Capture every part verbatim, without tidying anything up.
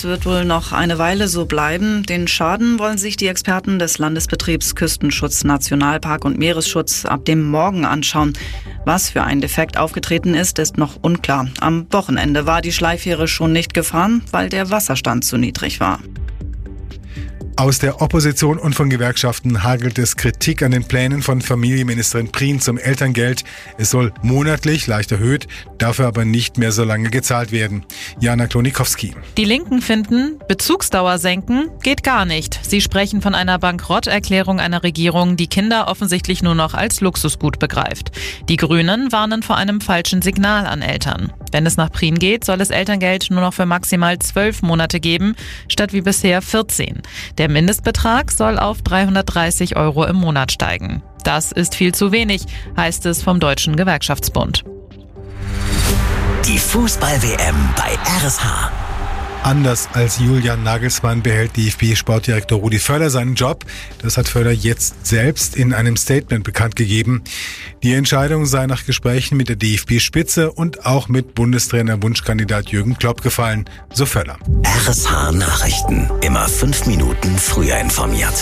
wird wohl noch eine Weile so bleiben. Den Schaden wollen sich die Experten des Landesbetriebs Küstenschutz, Nationalpark und Meeresschutz ab dem Morgen anschauen. Was für ein Defekt aufgetreten ist, ist noch unklar. Am Wochenende war die Schleifähre schon nicht gefahren, weil der Wasserstand zu niedrig war. Aus der Opposition und von Gewerkschaften hagelt es Kritik an den Plänen von Familienministerin Prien zum Elterngeld. Es soll monatlich leicht erhöht, dafür aber nicht mehr so lange gezahlt werden. Jana Klonikowski. Die Linken finden, Bezugsdauer senken geht gar nicht. Sie sprechen von einer Bankrotterklärung einer Regierung, die Kinder offensichtlich nur noch als Luxusgut begreift. Die Grünen warnen vor einem falschen Signal an Eltern. Wenn es nach Prien geht, soll es Elterngeld nur noch für maximal zwölf Monate geben, statt wie bisher vierzehn. Der Mindestbetrag soll auf dreihundertdreißig Euro im Monat steigen. Das ist viel zu wenig, heißt es vom Deutschen Gewerkschaftsbund. Die Fußball-W M bei R S H. Anders als Julian Nagelsmann behält D F B-Sportdirektor Rudi Völler seinen Job. Das hat Völler jetzt selbst in einem Statement bekannt gegeben. Die Entscheidung sei nach Gesprächen mit der D F B-Spitze und auch mit Bundestrainer-Wunschkandidat Jürgen Klopp gefallen, so Völler. R S H Nachrichten. Immer fünf Minuten früher informiert.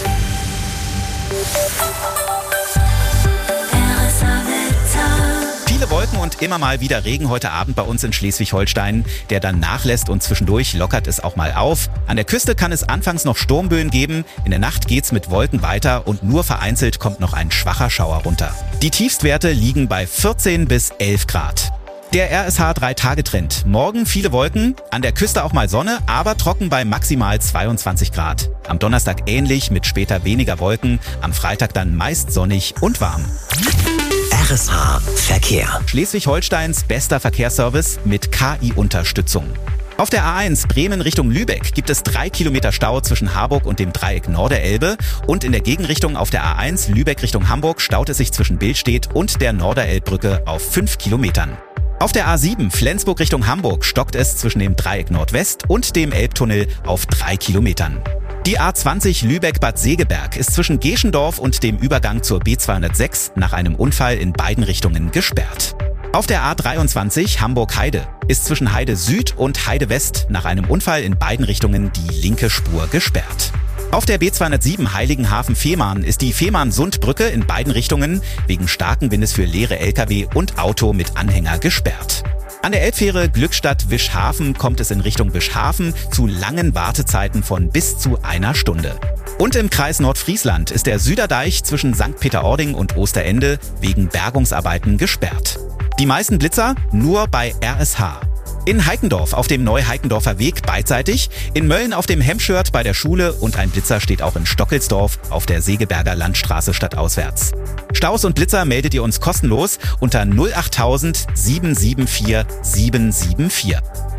Wolken und immer mal wieder Regen heute Abend bei uns in Schleswig-Holstein, der dann nachlässt und zwischendurch lockert es auch mal auf. An der Küste kann es anfangs noch Sturmböen geben, in der Nacht geht's mit Wolken weiter und nur vereinzelt kommt noch ein schwacher Schauer runter. Die Tiefstwerte liegen bei vierzehn bis elf Grad. Der R S H drei Tage Trend. Morgen viele Wolken, an der Küste auch mal Sonne, aber trocken bei maximal zweiundzwanzig Grad. Am Donnerstag ähnlich mit später weniger Wolken, am Freitag dann meist sonnig und warm. R S H Verkehr. Schleswig-Holsteins bester Verkehrsservice mit K I-Unterstützung. Auf der A eins Bremen Richtung Lübeck gibt es drei Kilometer Stau zwischen Harburg und dem Dreieck Norderelbe und in der Gegenrichtung auf der A eins Lübeck Richtung Hamburg staut es sich zwischen Billstedt und der Norderelbbrücke auf fünf Kilometern. Auf der A sieben Flensburg Richtung Hamburg stockt es zwischen dem Dreieck Nordwest und dem Elbtunnel auf drei Kilometern. Die A zwanzig Lübeck-Bad Segeberg ist zwischen Geschendorf und dem Übergang zur B zweihundertsechs nach einem Unfall in beiden Richtungen gesperrt. Auf der A dreiundzwanzig Hamburg-Heide ist zwischen Heide Süd und Heide West nach einem Unfall in beiden Richtungen die linke Spur gesperrt. Auf der B zweihundertsieben Heiligenhafen-Fehmarn ist die Fehmarn-Sund-Brücke in beiden Richtungen wegen starken Windes für leere L K W und Auto mit Anhänger gesperrt. An der Elbfähre Glückstadt-Wischhafen kommt es in Richtung Wischhafen zu langen Wartezeiten von bis zu einer Stunde. Und im Kreis Nordfriesland ist der Süderdeich zwischen Sankt Peter-Ording und Osterende wegen Bergungsarbeiten gesperrt. Die meisten Blitzer nur bei R S H. In Heikendorf auf dem Neu-Heikendorfer Weg beidseitig, in Mölln auf dem Hemschirt bei der Schule und ein Blitzer steht auch in Stockelsdorf auf der Segeberger Landstraße stadtauswärts. Staus und Blitzer meldet ihr uns kostenlos unter null achttausend sieben sieben vier sieben sieben vier.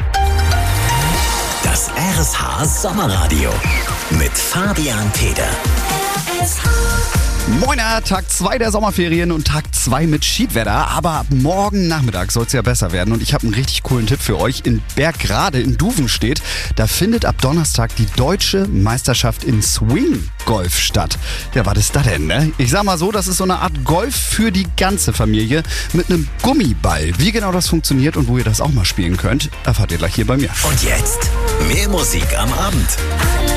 Das R S H Sommerradio mit Fabian Feder. Moiner, Tag zwei der Sommerferien und Tag zwei mit Schiedwetter, aber ab morgen Nachmittag soll es ja besser werden und ich habe einen richtig coolen Tipp für euch. In Bergrade in Duvenstedt, da findet ab Donnerstag die deutsche Meisterschaft in Swing-Golf statt. Ja, was ist das denn, ne? Ich sag mal so, das ist so eine Art Golf für die ganze Familie mit einem Gummiball. Wie genau das funktioniert und wo ihr das auch mal spielen könnt, erfahrt ihr gleich hier bei mir. Und jetzt mehr Musik am Abend.